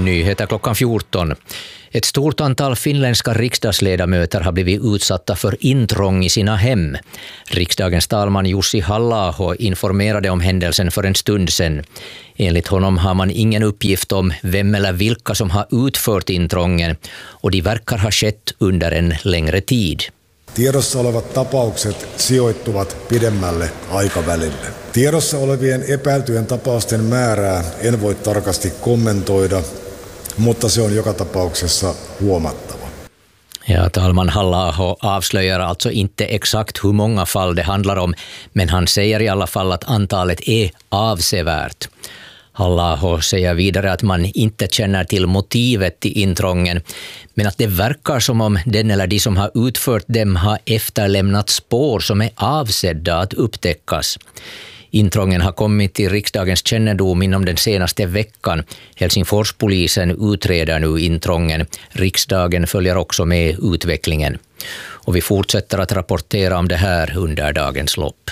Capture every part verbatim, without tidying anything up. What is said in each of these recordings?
Nyheter klockan fjorton. Ett stort antal finländska riksdagsledamöter har blivit utsatta för intrång i sina hem. Riksdagens talman Jussi Halla-aho informerade om händelsen för en stund sedan. Enligt honom har man ingen uppgift om vem eller vilka som har utfört intrången, och de verkar ha skett under en längre tid. Tiedossa olevat tapaukset sijoittuvat pidemmälle aikavälille. Tiedossa olevien epäiltyjen tapausten määrää en voi tarkasti kommentoida, mutta se on joka tapauksessa huomattava. Ja, talman Halla-aho avslöjar alltså inte exakt hur många fall det handlar om, men han säger i alla fall att antalet är avsevärt. Halla-aho säger vidare att man inte känner till motivet till intrången, men att det verkar som om den eller de som har utfört dem har efterlämnat spår som är avsedda att upptäckas. Intrången har kommit till riksdagens kännedom inom den senaste veckan. Helsingforspolisen utreder nu intrången. Riksdagen följer också med utvecklingen. Och vi fortsätter att rapportera om det här under dagens lopp.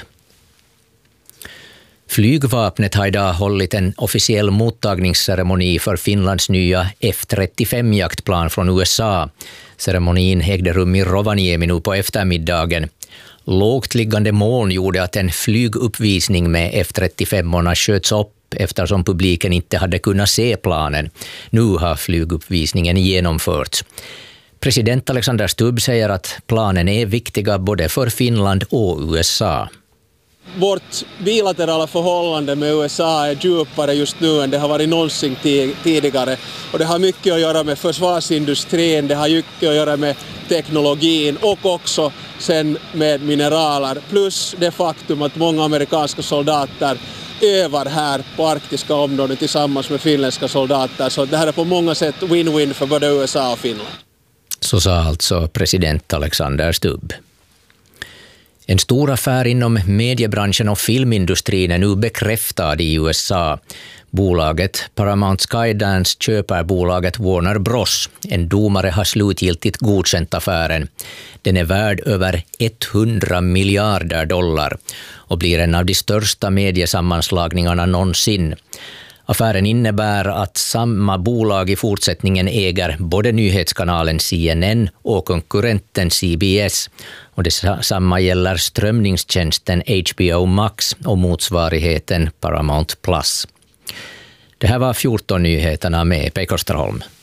Flygvapnet har idag hållit en officiell mottagningsceremoni för Finlands nya F trettiofem-jaktplan från U S A. Ceremonin ägde rum i Rovaniemi nu på eftermiddagen. Lågt liggande moln gjorde att en flyguppvisning med F trettiofem-orna sköts upp eftersom publiken inte hade kunnat se planen. Nu har flyguppvisningen genomförts. President Alexander Stubb säger att planen är viktiga både för Finland och U S A. Vårt bilaterala förhållande med U S A är djupare just nu än det har varit någonsin tidigare. Och det har mycket att göra med försvarsindustrin, det har mycket att göra med teknologin och också sen med mineraler. Plus det faktum att många amerikanska soldater övar här på arktiska områden tillsammans med finländska soldater. Så det här är på många sätt win-win för både U S A och Finland. Så sa alltså president Alexander Stubb. En stor affär inom mediebranschen och filmindustrin är nu bekräftad i U S A. Bolaget Paramount Skydance köper bolaget Warner Bros. En domare har slutgiltigt godkänt affären. Den är värd över hundra miljarder dollar och blir en av de största mediesammanslagningarna någonsin. Affären innebär att samma bolag i fortsättningen äger både nyhetskanalen C N N och konkurrenten C B S. Och detsamma gäller strömningstjänsten H B O Max och motsvarigheten Paramount Plus. Det här var fjorton nyheterna med Pekka Österholm.